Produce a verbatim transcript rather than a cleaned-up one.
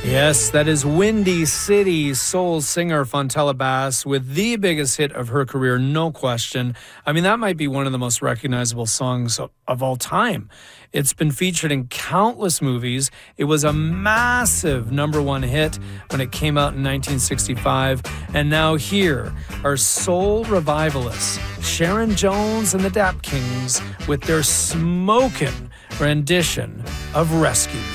Yes, that is Windy City soul singer Fontella Bass with the biggest hit of her career, no question. I mean, that might be one of the most recognizable songs of, of all time. It's been featured in countless movies. It was a massive number one hit when it came out in nineteen sixty-five. And now here are soul revivalists Sharon Jones and the Dap Kings with their smokin' rendition of Rescue Me.